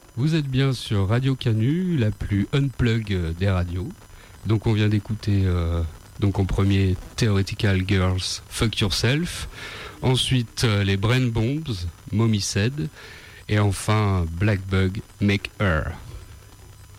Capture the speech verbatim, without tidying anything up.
Vous êtes bien sur Radio Canu, la plus unplug des radios. Donc on vient d'écouter euh, donc en premier Theoretical Girls, Fuck Yourself. Ensuite euh, les Brain Bombs, Mommy Said. Et enfin Black Bug, Make Her.